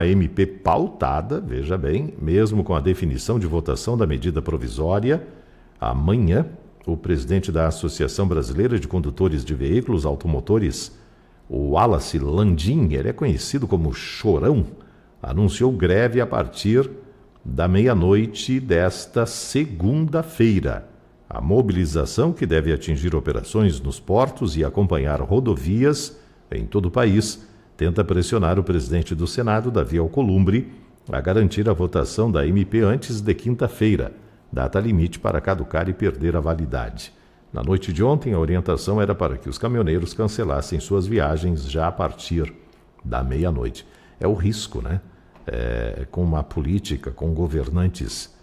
A MP pautada, veja bem, mesmo com a definição de votação da medida provisória, amanhã, o presidente da Associação Brasileira de Condutores de Veículos Automotores, o Wallace Landim, ele é conhecido como Chorão, anunciou greve a partir da meia-noite desta segunda-feira. A mobilização, que deve atingir operações nos portos e acompanhar rodovias em todo o país, tenta pressionar o presidente do Senado, Davi Alcolumbre, a garantir a votação da MP antes de quinta-feira, data limite para caducar e perder a validade. Na noite de ontem, a orientação era para que os caminhoneiros cancelassem suas viagens já a partir da meia-noite. É o risco, né? Com uma política, com governantes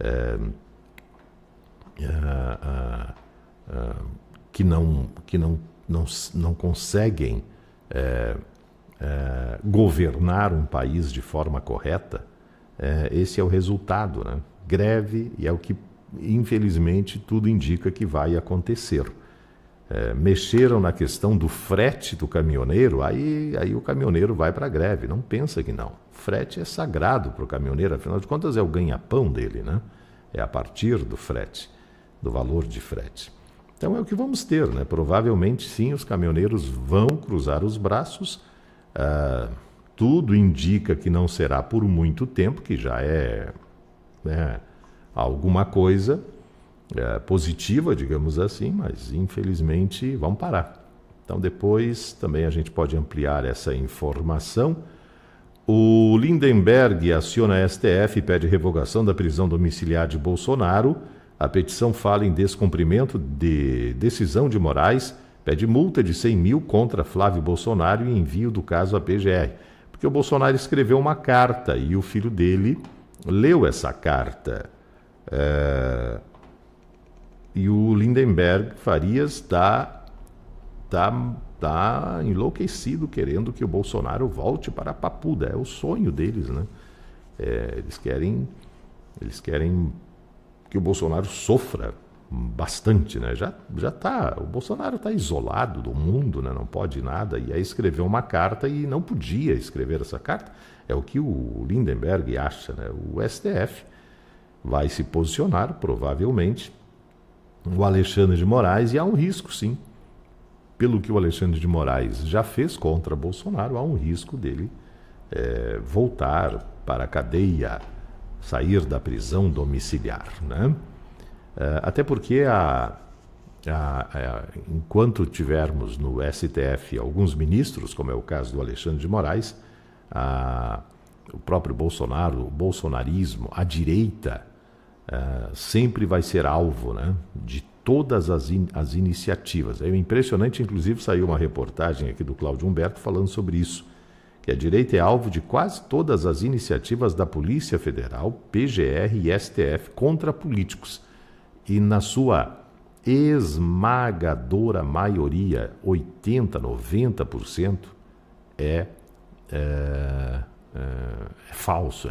que não conseguem governar um país de forma correta, esse é o resultado, né? Greve, e é o que, infelizmente, tudo indica que vai acontecer. Mexeram na questão do frete do caminhoneiro, aí o caminhoneiro vai para a greve. Não pensa que não. Frete é sagrado para o caminhoneiro, afinal de contas é o ganha-pão dele, né? É a partir do frete, do valor de frete. Então é o que vamos ter, né? Provavelmente sim, os caminhoneiros vão cruzar os braços. Tudo indica que não será por muito tempo, que já é alguma coisa positiva, digamos assim, mas infelizmente vão parar. Então depois também a gente pode ampliar essa informação. O Lindenberg aciona a STF e pede revogação da prisão domiciliar de Bolsonaro. A petição fala em descumprimento de decisão de Moraes, pede multa de 100 mil contra Flávio Bolsonaro e envio do caso à PGR. Porque o Bolsonaro escreveu uma carta e o filho dele leu essa carta. E o Lindenberg Farias está enlouquecido, querendo que o Bolsonaro volte para a papuda. É o sonho deles, né? Eles querem que o Bolsonaro sofra bastante, né? O Bolsonaro está isolado do mundo, né? Não pode nada, e aí escreveu uma carta e não podia escrever essa carta. É o que o Lindenberg acha, né? O STF vai se posicionar, provavelmente, o Alexandre de Moraes, e há um risco, sim. Pelo que o Alexandre de Moraes já fez contra Bolsonaro, há um risco dele voltar para a cadeia, sair da prisão domiciliar, né? Até porque enquanto tivermos no STF alguns ministros, como é o caso do Alexandre de Moraes, o próprio Bolsonaro, o bolsonarismo, a direita, sempre vai ser alvo, né, de todas as iniciativas. É impressionante, inclusive saiu uma reportagem aqui do Cláudio Humberto falando sobre isso, que a direita é alvo de quase todas as iniciativas da Polícia Federal, PGR e STF contra políticos. E na sua esmagadora maioria, 80%, 90%, é falso,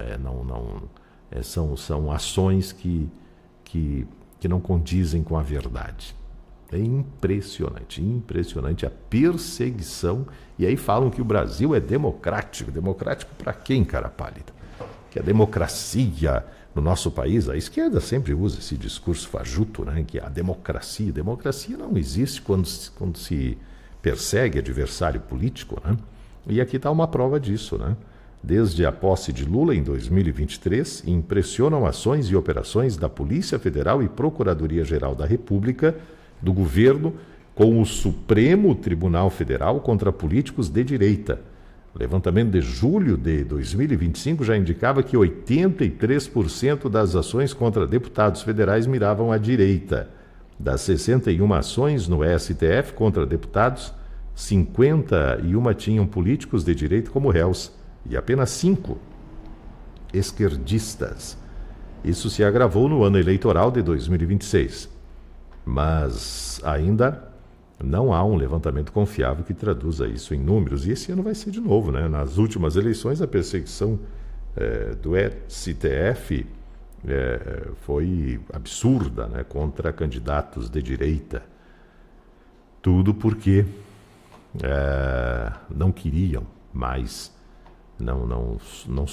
são ações que não condizem com a verdade. É impressionante, impressionante a perseguição. E aí falam que o Brasil é democrático. Democrático para quem, cara pálida? Que a democracia no nosso país, a esquerda sempre usa esse discurso fajuto, né? Que a democracia não existe quando se persegue adversário político, né? E aqui está uma prova disso, né? Desde a posse de Lula em 2023, impressionam ações e operações da Polícia Federal e Procuradoria-Geral da República, do governo, com o Supremo Tribunal Federal contra políticos de direita. O levantamento de julho de 2025 já indicava que 83% das ações contra deputados federais miravam à direita. Das 61 ações no STF contra deputados, 51 tinham políticos de direita como réus e apenas 5 esquerdistas. Isso se agravou no ano eleitoral de 2026. Mas ainda não há um levantamento confiável que traduza isso em números. E esse ano vai ser de novo, né? Nas últimas eleições, a perseguição do STF foi absurda, né? Contra candidatos de direita. Tudo porque não queriam mais não